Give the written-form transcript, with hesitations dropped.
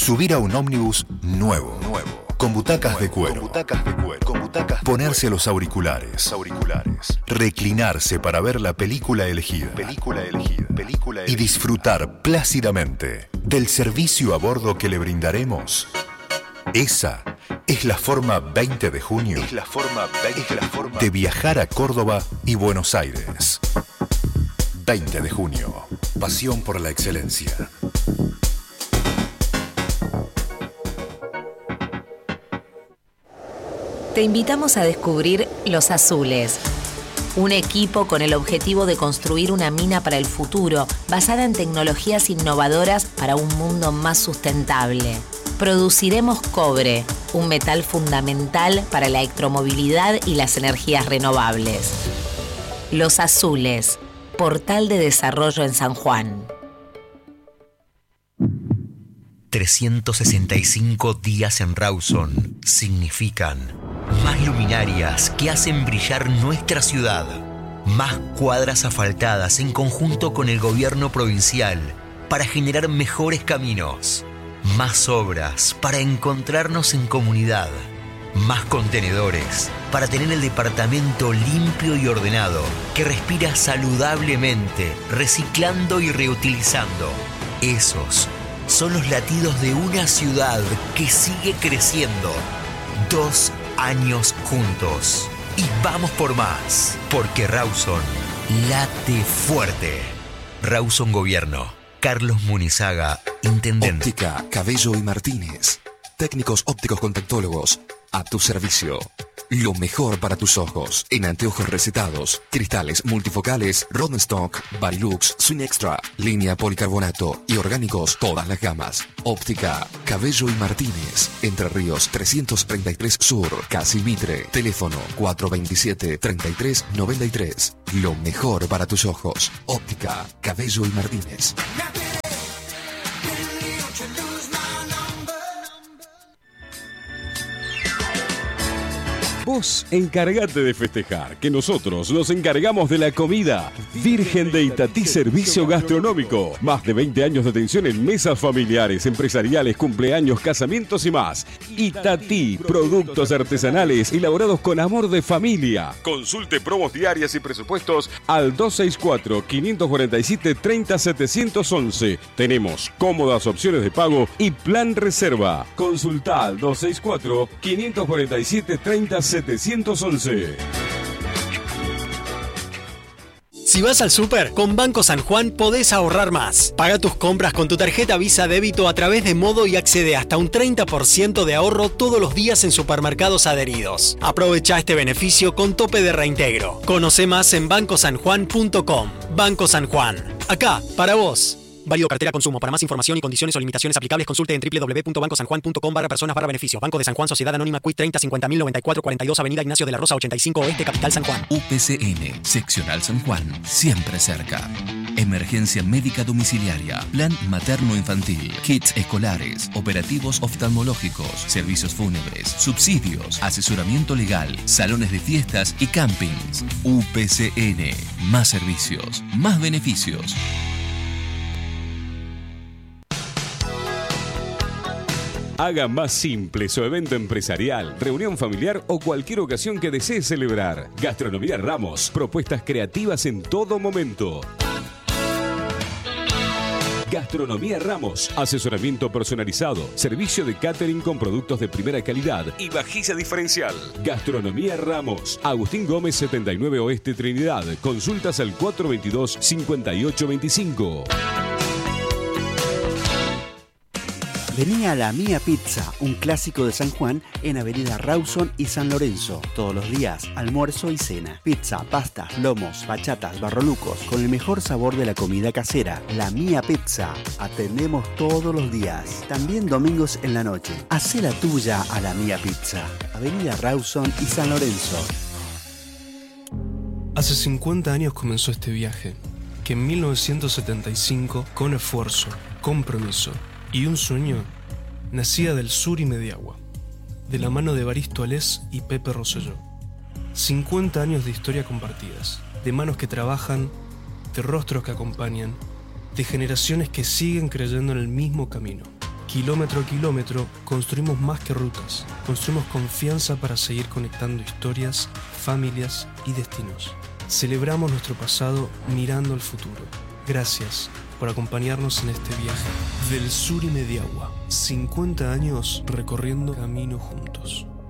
Subir a un ómnibus nuevo. Con butacas de cuero. Ponerse los auriculares. Reclinarse para ver la película elegida. Y disfrutar plácidamente del servicio a bordo que le brindaremos. Esa es la forma 20 de junio de viajar a Córdoba y Buenos Aires. 20 de junio. Pasión por la excelencia. Te invitamos a descubrir Los Azules, un equipo con el objetivo de construir una mina para el futuro basada en tecnologías innovadoras para un mundo más sustentable. Produciremos cobre, un metal fundamental para la electromovilidad y las energías renovables. Los Azules, portal de desarrollo en San Juan. 365 días en Rawson significan más luminarias que hacen brillar nuestra ciudad, más cuadras asfaltadas en conjunto con el gobierno provincial para generar mejores caminos, más obras para encontrarnos en comunidad, más contenedores para tener el departamento limpio y ordenado que respira saludablemente, reciclando y reutilizando. Esos son los latidos de una ciudad que sigue creciendo. 2 años juntos. Y vamos por más. Porque Rawson late fuerte. Rawson Gobierno. Carlos Munizaga, Intendente. Óptica Cabello y Martínez. Técnicos ópticos contactólogos. A tu servicio. Lo mejor para tus ojos. En anteojos recetados, cristales multifocales, Rodenstock, Barilux, Swing Extra, línea policarbonato y orgánicos, todas las gamas. Óptica Cabello y Martínez. Entre Ríos 333 Sur, Casi Mitre. Teléfono 427-3393. Lo mejor para tus ojos. Óptica Cabello y Martínez. Vos encargate de festejar, que nosotros nos encargamos de la comida. Virgen de Itatí Servicio Gastronómico. Más de 20 años de atención en mesas familiares, empresariales, cumpleaños, casamientos y más. Itatí, productos artesanales elaborados con amor de familia. Consulte promos diarias y presupuestos al 264-547-30711. Tenemos cómodas opciones de pago y plan reserva. Consulta al 264-547-30711. Si vas al súper, con Banco San Juan podés ahorrar más. Paga tus compras con tu tarjeta Visa Débito a través de Modo y accede hasta un 30% de ahorro todos los días en supermercados adheridos. Aprovecha este beneficio con tope de reintegro. Conoce más en bancosanjuan.com. Banco San Juan. Acá, para vos. Válido cartera consumo. Para más información y condiciones o limitaciones aplicables, consulte en www.bancosanjuan.com/personas/beneficios. Banco de San Juan, Sociedad Anónima Quit 3050.094-42 Avenida Ignacio de la Rosa 85 Oeste, Capital San Juan. UPCN, Seccional San Juan, siempre cerca. Emergencia médica domiciliaria, plan materno-infantil, kits escolares, operativos oftalmológicos, servicios fúnebres, subsidios, asesoramiento legal, salones de fiestas y campings. UPCN, más servicios, más beneficios. Haga más simple su evento empresarial, reunión familiar o cualquier ocasión que desee celebrar. Gastronomía Ramos, propuestas creativas en todo momento. Gastronomía Ramos, asesoramiento personalizado, servicio de catering con productos de primera calidad y vajilla diferencial. Gastronomía Ramos, Agustín Gómez 79 Oeste Trinidad, consultas al 422-5825. Vení a La Mía Pizza, un clásico de San Juan en Avenida Rawson y San Lorenzo. Todos los días, almuerzo y cena. Pizza, pastas, lomos, bachatas, barrolucos, con el mejor sabor de la comida casera. La Mía Pizza. Atendemos todos los días. También domingos en la noche. Hacé la tuya a La Mía Pizza. Avenida Rawson y San Lorenzo. Hace 50 años comenzó este viaje, que en 1975, con esfuerzo, compromiso y un sueño, nacía del Sur y Mediagua, de la mano de Evaristo Alés y Pepe Rosselló. 50 años de historia compartidas, de manos que trabajan, de rostros que acompañan, de generaciones que siguen creyendo en el mismo camino. Kilómetro a kilómetro, construimos más que rutas. Construimos confianza para seguir conectando historias, familias y destinos. Celebramos nuestro pasado mirando al futuro. Gracias por acompañarnos en este viaje. Del Sur y Mediagua, 50 años recorriendo camino juntos.